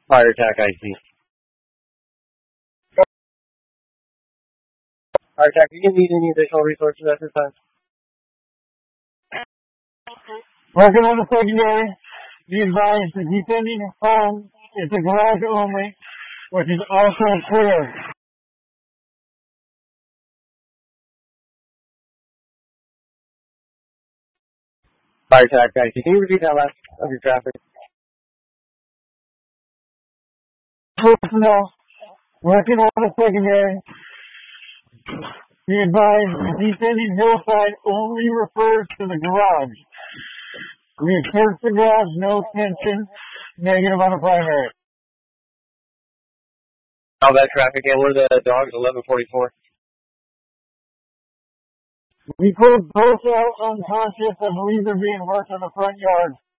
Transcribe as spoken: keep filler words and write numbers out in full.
Fire attack I C. Fire attack, do you need any additional resources at this time? Working on the secondary. Be advised the descending home is the garage only, which is also clear. Fire attack I C. Can you repeat that last of your traffic? Personnel working on the secondary. Be advised the descending hillside only refers to the garage. We have searched the garage, no tension, negative on the primary. All that traffic in where the dogs, eleven forty-four. We pulled both out unconscious. I believe they're being worked on the front yard.